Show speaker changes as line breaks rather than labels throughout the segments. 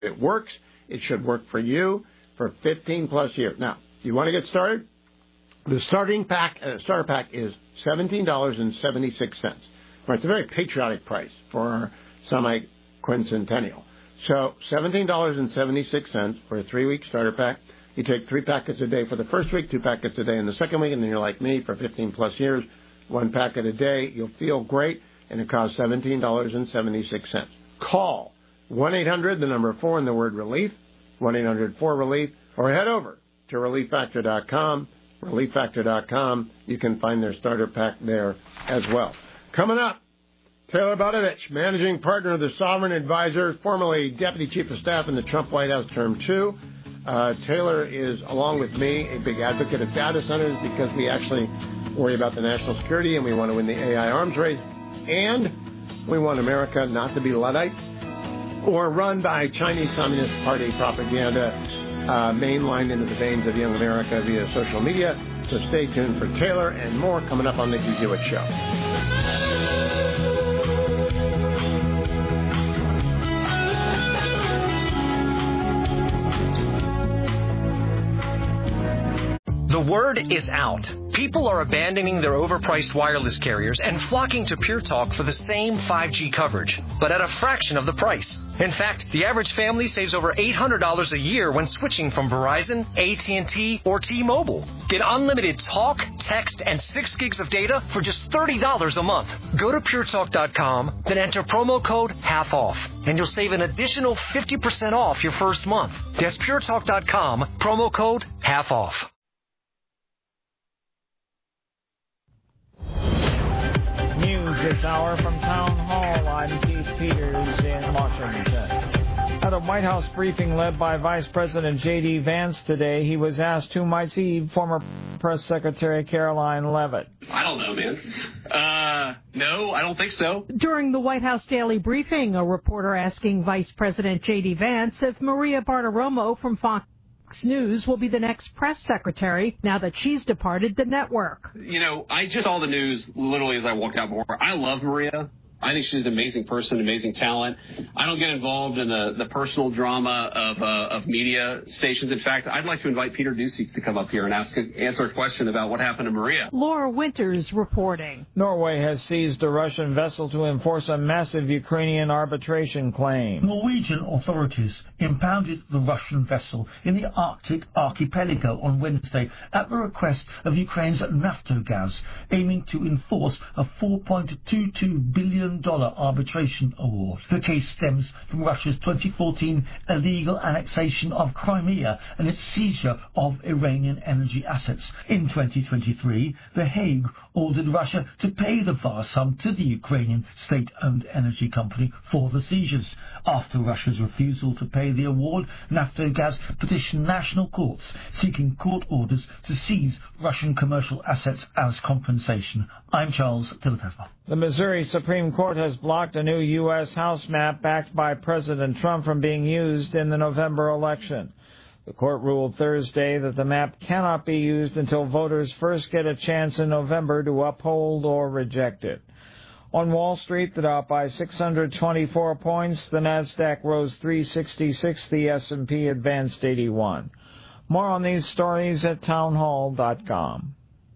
It works. It should work for you for 15-plus years. Now, you want to get started? The starter pack is $17.76. Right, it's a very patriotic price for our semi-quincentennial. So $17.76 for a 3-week starter pack. You take 3 packets a day for the first week, 2 packets a day in the second week, and then you're like me for 15-plus years, 1 packet a day. You'll feel great, and it costs $17.76. Call 1-800, the number 4, and the word relief, 1-800-4RELIEF, or head over to ReliefFactor.com. ReliefFactor.com. You can find their starter pack there as well. Coming up, Taylor Budovich, managing partner of the Sovereign Advisor, formerly Deputy Chief of Staff in the Trump White House term 2. Taylor is, along with me, a big advocate of data centers because we actually worry about the national security and we want to win the AI arms race. And we want America not to be Luddite or run by Chinese Communist Party propaganda mainlined into the veins of young America via social media. So stay tuned for Taylor and more coming up on the Hugh Hewitt Show.
The word is out. People are abandoning their overpriced wireless carriers and flocking to Pure Talk for the same 5G coverage, but at a fraction of the price. In fact, the average family saves over $800 a year when switching from Verizon, AT&T, or T-Mobile. Get unlimited talk, text, and 6 gigs of data for just $30 a month. Go to puretalk.com, then enter promo code HALF-OFF, and you'll save an additional 50% off your first month. That's puretalk.com, promo code HALF-OFF.
News this hour from Town Hall. I'm Keith Peters in Washington. At a White House briefing led by Vice President J.D. Vance today, he was asked who might succeed former Press Secretary Caroline Leavitt.
I don't know, man. No, I don't think so.
During the White House daily briefing, a reporter asking Vice President J.D. Vance if Maria Bartiromo from Fox News will be the next press secretary now that she's departed the network.
You know, I just saw the news literally as I walked out before. I love Maria. I think she's an amazing person, amazing talent. I don't get involved in the personal drama of media stations. In fact, I'd like to invite Peter Doocy to come up here and answer a question about what happened to Maria.
Laura Winters reporting.
Norway has seized a Russian vessel to enforce a massive Ukrainian arbitration claim.
Norwegian authorities impounded the Russian vessel in the Arctic archipelago on Wednesday at the request of Ukraine's Naftogaz, aiming to enforce a $4.22 billion arbitration award. The case stems from Russia's 2014 illegal annexation of Crimea and its seizure of Iranian energy assets. In 2023, The Hague ordered Russia to pay the vast sum to the Ukrainian state-owned energy company for the seizures. After Russia's refusal to pay the award, Naftogaz petitioned national courts seeking court orders to seize Russian commercial assets as compensation. I'm Charles Tillotesma.
The Missouri Supreme Court has blocked a new U.S. House map backed by President Trump from being used in the November election. The court ruled Thursday that the map cannot be used until voters first get a chance in November to uphold or reject it. On Wall Street, the Dow by 624 points, the Nasdaq rose 366, the S&P advanced 81. More on these stories at townhall.com.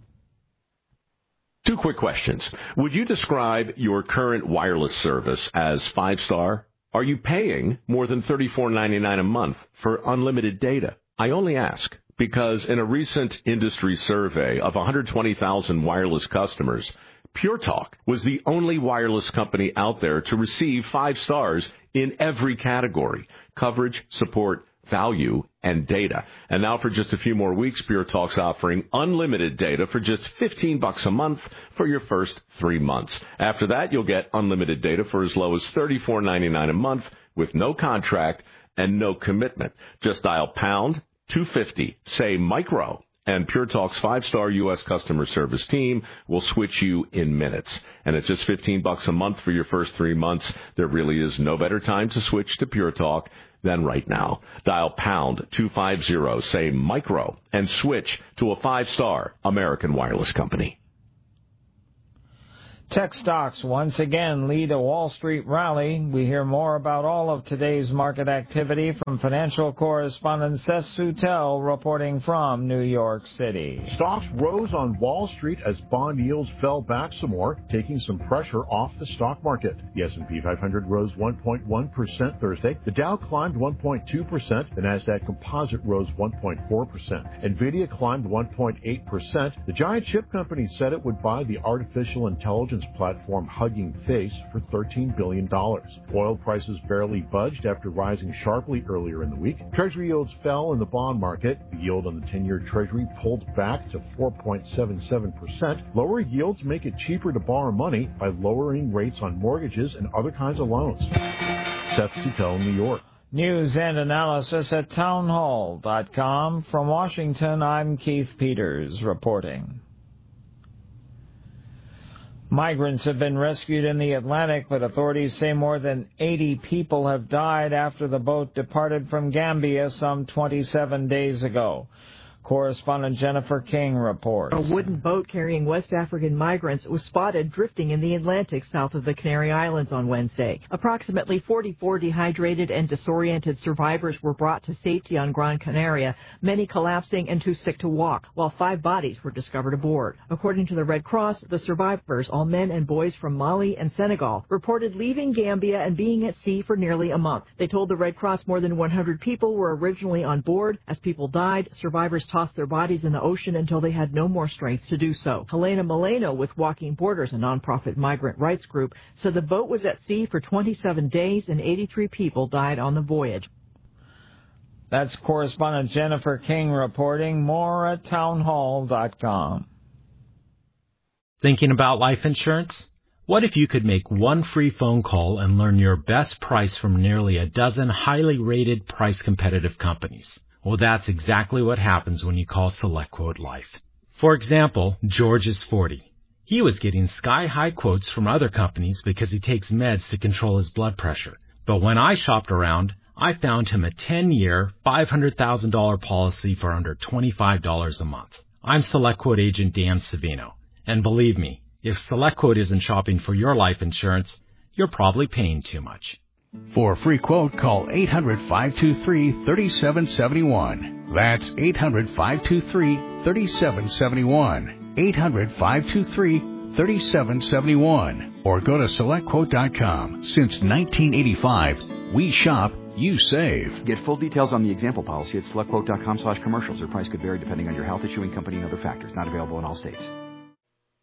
2 quick questions. Would you describe your current wireless service as 5-star? Are you paying more than $34.99 a month for unlimited data? I only ask because in a recent industry survey of 120,000 wireless customers, Pure Talk was the only wireless company out there to receive 5 stars in every category: coverage, support, value, and data. And now for just a few more weeks, Pure Talk's offering unlimited data for just $15 a month for your first 3 months. After that, you'll get unlimited data for as low as $34.99 a month with no contract and no commitment. Just dial pound 250, say micro, and Pure Talk's 5-star U.S. customer service team will switch you in minutes. And at just $15 a month for your first 3 months, there really is no better time to switch to Pure Talk than right now. Dial pound 250, say micro, and switch to a 5-star American wireless company.
Tech stocks once again lead a Wall Street rally. We hear more about all of today's market activity from financial correspondent Seth Soutel reporting from New York City.
Stocks rose on Wall Street as bond yields fell back some more, taking some pressure off the stock market. The S&P 500 rose 1.1% Thursday. The Dow climbed 1.2%. The Nasdaq Composite rose 1.4%. Nvidia climbed 1.8%. The giant chip company said it would buy the artificial intelligence platform Hugging Face for $13 billion. Oil prices barely budged after rising sharply earlier in the week. Treasury yields fell in the bond market. The yield on the 10-year Treasury pulled back to 4.77%. Lower yields make it cheaper to borrow money by lowering rates on mortgages and other kinds of loans. Seth Soutel, New York.
News and analysis at townhall.com. From Washington, I'm Keith Peters reporting. Migrants have been rescued in the Atlantic, but authorities say more than 80 people have died after the boat departed from Gambia some 27 days ago. Correspondent Jennifer King reports.
A wooden boat carrying West African migrants was spotted drifting in the Atlantic south of the Canary Islands on Wednesday. Approximately 44 dehydrated and disoriented survivors were brought to safety on Gran Canaria, many collapsing and too sick to walk, while 5 bodies were discovered aboard. According to the Red Cross, the survivors, all men and boys from Mali and Senegal, reported leaving Gambia and being at sea for nearly a month. They told the Red Cross more than 100 people were originally on board. As people died, survivors tossed their bodies in the ocean until they had no more strength to do so. Helena Maleno with Walking Borders, a nonprofit migrant rights group, said the boat was at sea for 27 days and 83 people died on the voyage.
That's correspondent Jennifer King reporting. More at townhall.com.
Thinking about life insurance? What if you could make one free phone call and learn your best price from nearly a dozen highly rated, price-competitive companies? Well, that's exactly what happens when you call SelectQuote Life. For example, George is 40. He was getting sky-high quotes from other companies because he takes meds to control his blood pressure. But when I shopped around, I found him a 10-year, $500,000 policy for under $25 a month. I'm SelectQuote agent Dan Savino. And believe me, if SelectQuote isn't shopping for your life insurance, you're probably paying too much.
For a free quote, call 800-523-3771. That's 800-523-3771. 800-523-3771. Or go to SelectQuote.com. Since 1985, we shop, you save.
Get full details on the example policy at SelectQuote.com/commercials. Your price could vary depending on your health, issuing company, and other factors. Not available in all states.